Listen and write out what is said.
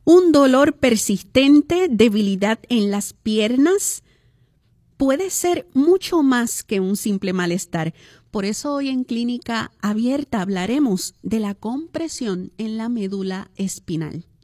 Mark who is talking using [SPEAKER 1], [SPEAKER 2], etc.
[SPEAKER 1] un dolor persistente, debilidad en las piernas. Puede ser mucho más que un simple malestar. Por eso hoy en Clínica Abierta hablaremos de la compresión en la médula espinal.